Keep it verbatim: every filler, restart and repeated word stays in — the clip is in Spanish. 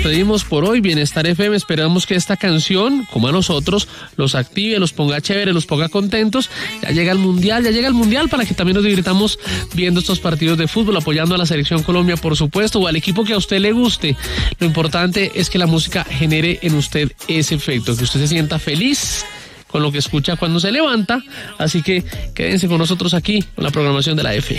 despedimos por hoy, Bienestar F M. Esperamos que esta canción, como a nosotros, los active, los ponga chévere, los ponga contentos. Ya llega el Mundial, ya llega el Mundial para que también nos divirtamos viendo estos partidos de fútbol, apoyando a la Selección Colombia, por supuesto, o al equipo que a usted le guste. Lo importante es que la música genere en usted ese efecto, que usted se sienta feliz con lo que escucha cuando se levanta. Así que quédense con nosotros aquí, con la programación de la F.